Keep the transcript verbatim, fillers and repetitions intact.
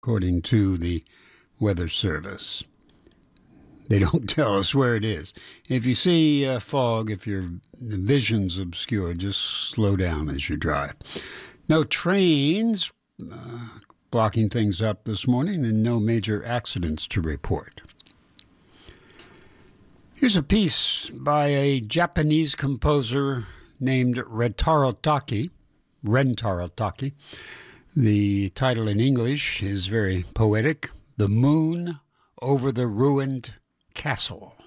according to the Weather Service. They don't tell us where it is. If you see uh, fog, if your vision's obscured, just slow down as you drive. No trains uh, blocking things up this morning, and no major accidents to report. Here's a piece by a Japanese composer named Rentaro Taki. Rentaro Taki. The title in English is very poetic. The Moon Over the Ruined Castle.